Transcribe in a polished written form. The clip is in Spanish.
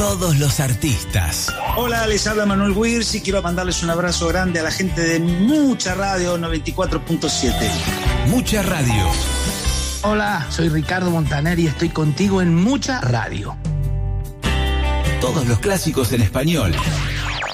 todos los artistas. Hola, les habla Manuel Wirz y quiero mandarles un abrazo grande a la gente de Mucha Radio 94.7. Mucha Radio. Hola, soy Ricardo Montaner y estoy contigo en Mucha Radio. Todos los clásicos en español.